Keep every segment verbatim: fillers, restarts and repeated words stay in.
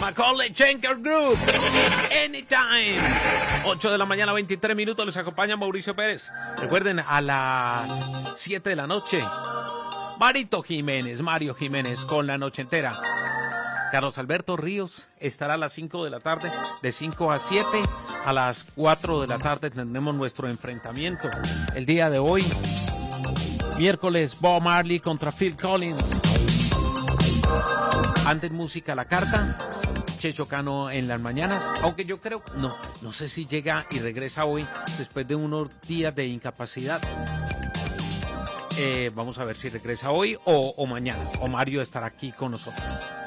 Macaulay Schenker Group. Anytime. ocho de la mañana, veintitrés minutos. Les acompaña Mauricio Pérez. Recuerden, a las siete de la noche, Marito Jiménez, Mario Jiménez con La Noche Entera. Carlos Alberto Ríos estará a las cinco de la tarde, de cinco a siete. A las cuatro de la tarde tendremos nuestro enfrentamiento. El día de hoy, miércoles, Bob Marley contra Phil Collins. Antes música a la carta, Checho Cano en las mañanas, aunque yo creo, no, no sé si llega y regresa hoy después de unos días de incapacidad. Eh, vamos a ver si regresa hoy o, o mañana, o Mario estará aquí con nosotros.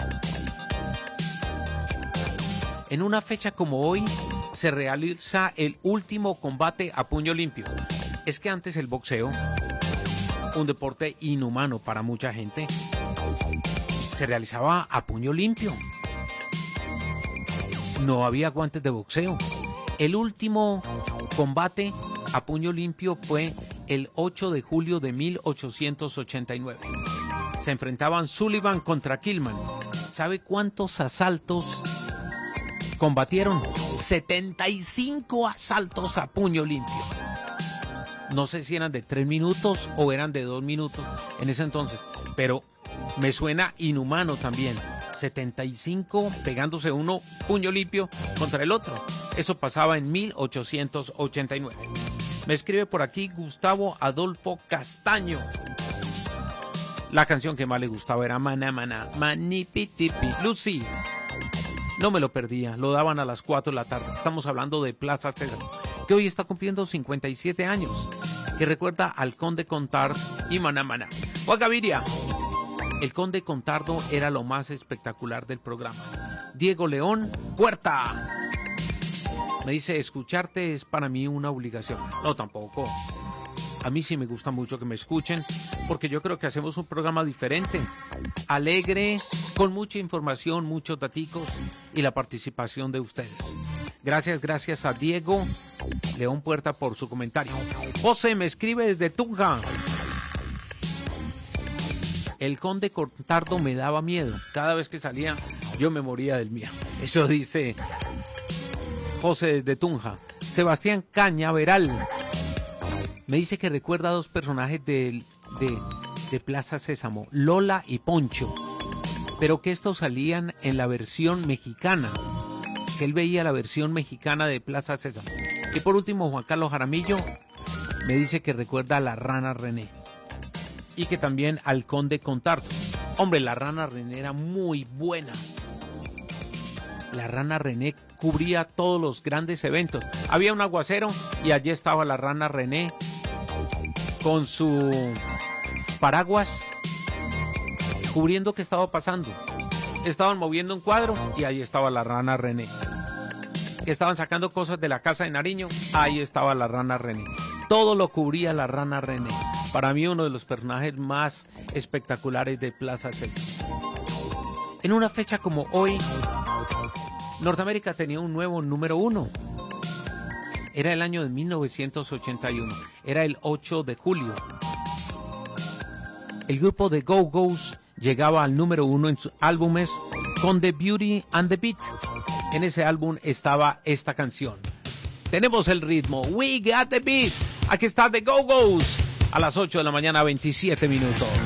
En una fecha como hoy se realiza el último combate a puño limpio. Es que antes el boxeo, un deporte inhumano para mucha gente, se realizaba a puño limpio. No había guantes de boxeo. El último combate a puño limpio fue el ocho de julio de mil ochocientos ochenta y nueve. Se enfrentaban Sullivan contra Killman. ¿Sabe cuántos asaltos combatieron? setenta y cinco asaltos a puño limpio. No sé si eran de tres minutos o eran de dos minutos en ese entonces, pero me suena inhumano también. setenta y cinco pegándose uno puño limpio contra el otro. Eso pasaba en mil ochocientos ochenta y nueve. Me escribe por aquí Gustavo Adolfo Castaño. La canción que más le gustaba era Maná Maná, Manipitipi, Lucy. No me lo perdía, lo daban a las cuatro de la tarde. Estamos hablando de Plaza César, que hoy está cumpliendo cincuenta y siete años, que recuerda al Conde Contar y Maná Maná. Juan Gaviria, el Conde Contardo era lo más espectacular del programa. Diego León, Puerta. Me dice, escucharte es para mí una obligación. No, tampoco. A mí sí me gusta mucho que me escuchen, porque yo creo que hacemos un programa diferente, alegre, con mucha información, muchos daticos y la participación de ustedes. Gracias, gracias a Diego León Puerta por su comentario. José me escribe desde Tunja. El Conde Contardo me daba miedo. Cada vez que salía, yo me moría del miedo. Eso dice José desde Tunja. Sebastián Cañaveral me dice que recuerda a dos personajes de, de, de Plaza Sésamo, Lola y Poncho, pero que estos salían en la versión mexicana, que él veía la versión mexicana de Plaza Sésamo. Y por último, Juan Carlos Jaramillo me dice que recuerda a la Rana René y que también al Conde Contardo. Hombre, la Rana René era muy buena. La Rana René cubría todos los grandes eventos. Había un aguacero y allí estaba la Rana René con su paraguas cubriendo qué estaba pasando. Estaban moviendo un cuadro y ahí estaba la Rana René. Estaban sacando cosas de la casa de Nariño, ahí estaba la Rana René. Todo lo cubría la Rana René. Para mí uno de los personajes más espectaculares de Plaza Sésamo. En una fecha como hoy, Norteamérica tenía un nuevo número uno. Era el año de mil novecientos ochenta y uno. Era el ocho de julio. El grupo de Go-Go's llegaba al número uno en sus álbumes con The Beauty and the Beat. En ese álbum estaba esta canción. Tenemos el ritmo. We got the beat. Aquí está The Go-Go's. A las ocho de la mañana, veintisiete minutos.